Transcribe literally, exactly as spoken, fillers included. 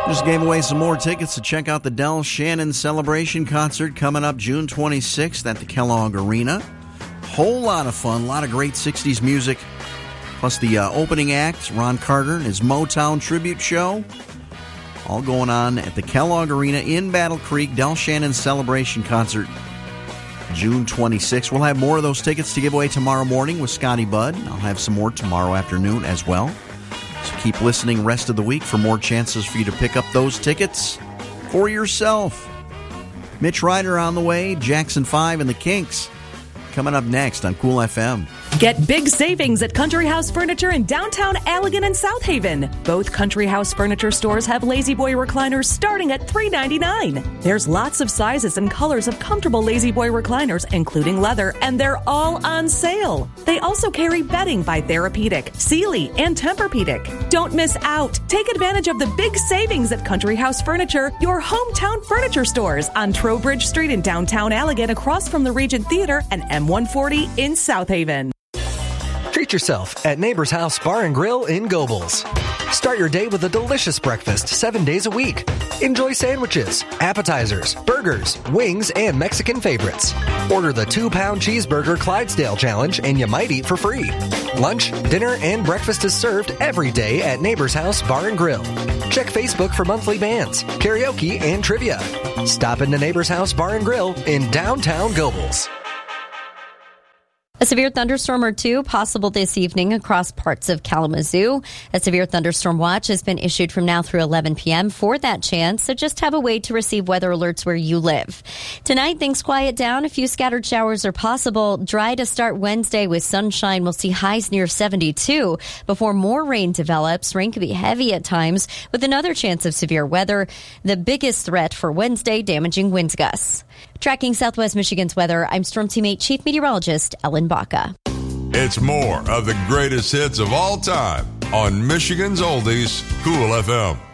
Just gave away some more tickets to check out the Del Shannon Celebration concert coming up June twenty-sixth at the Kellogg Arena. Whole lot of fun, a lot of great sixties music. Plus the uh, opening act, Ron Carter and his Motown tribute show. All going on at the Kellogg Arena in Battle Creek. Del Shannon Celebration concert June twenty-sixth. We'll have more of those tickets to give away tomorrow morning with Scotty Budd. I'll have some more tomorrow afternoon as well. So keep listening rest of the week for more chances for you to pick up those tickets for yourself. Mitch Ryder on the way, Jackson five and the Kinks coming up next on Cool F M. Get big savings at Country House Furniture in downtown Allegan and South Haven. Both Country House Furniture stores have Lazy Boy recliners starting at three ninety-nine. There's lots of sizes and colors of comfortable Lazy Boy recliners, including leather, and they're all on sale. They also carry bedding by Therapeutic, Sealy, and Tempur-Pedic. Don't miss out. Take advantage of the big savings at Country House Furniture, your hometown furniture stores on Trowbridge Street in downtown Allegan, across from the Regent Theater, and M one forty in South Haven. Treat yourself at Neighbor's House Bar and Grill in Gobles. Start your day with a delicious breakfast seven days a week. Enjoy sandwiches, appetizers, burgers, wings, and Mexican favorites. Order the two-pound cheeseburger Clydesdale Challenge and you might eat for free. Lunch, dinner, and breakfast is served every day at Neighbor's House Bar and Grill. Check Facebook for monthly bands, karaoke, and trivia. Stop into Neighbor's House Bar and Grill in downtown Gobles. A severe thunderstorm or two possible this evening across parts of Kalamazoo. A severe thunderstorm watch has been issued from now through eleven p.m. for that chance, so just have a way to receive weather alerts where you live. Tonight, things quiet down. A few scattered showers are possible. Dry to start Wednesday with sunshine. We'll see highs near seventy-two before more rain develops. Rain could be heavy at times with another chance of severe weather. The biggest threat for Wednesday, damaging wind gusts. Tracking Southwest Michigan's weather, I'm Storm Team eight Chief Meteorologist Ellen Baca. It's more of the greatest hits of all time on Michigan's Oldies, Cool F M.